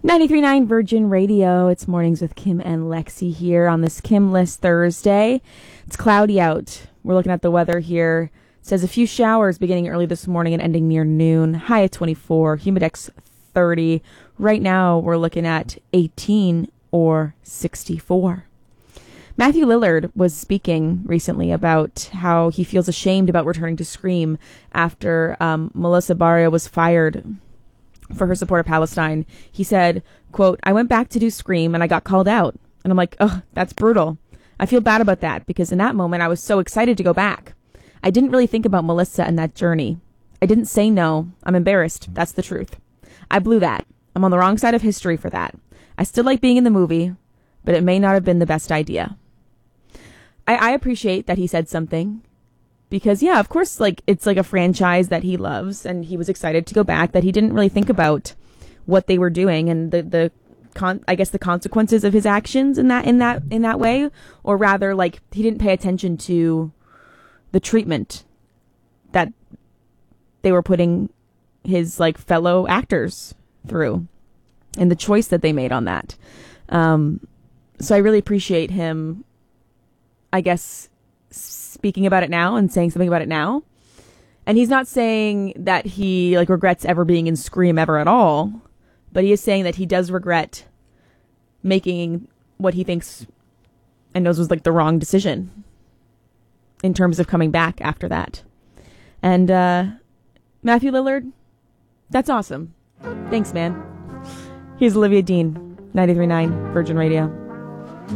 93.9 Virgin Radio. It's Mornings with Kim and Lexi here on this Kimless Thursday. It's cloudy out. We're looking at the weather here. It says a few showers beginning early this morning and ending near noon. High at 24, humidex 30. Right now we're looking at 18 or 64. Matthew Lillard was speaking recently about how he feels ashamed about returning to Scream after Melissa Barrera was fired for her support of Palestine. He said, quote, "I went back to do Scream and I got called out." And I'm like, oh, that's brutal. I feel bad about that because in that moment I was so excited to go back. I didn't really think about Melissa and that journey. I didn't say no. I'm embarrassed. That's the truth. I blew that. I'm on the wrong side of history for that. I still like being in the movie, but it may not have been the best idea. I appreciate that he said something. Because, yeah, of course, like it's like a franchise that he loves and he was excited to go back, that he didn't really think about what they were doing and the consequences of his actions in that way, or rather, like, he didn't pay attention to the treatment that they were putting his, like, fellow actors through and the choice that they made on that. So I really appreciate him, I guess, speaking about it now and saying something about it now. And he's not saying that he like regrets ever being in Scream ever at all, but he is saying that he does regret making what he thinks and knows was like the wrong decision in terms of coming back after that. And Matthew Lillard, that's awesome. Thanks, man. Here's Olivia Dean, 93.9 Virgin Radio.